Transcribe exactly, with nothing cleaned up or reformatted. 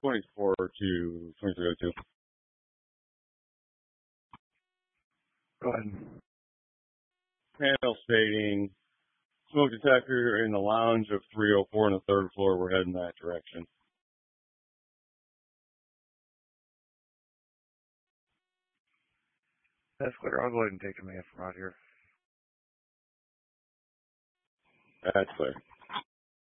twenty-four to twenty-three oh two. Go ahead. Panel stating smoke detector in the lounge of three oh four on the third floor. We're heading that direction. That's clear. I'll go ahead and take a minute from out here. That's clear.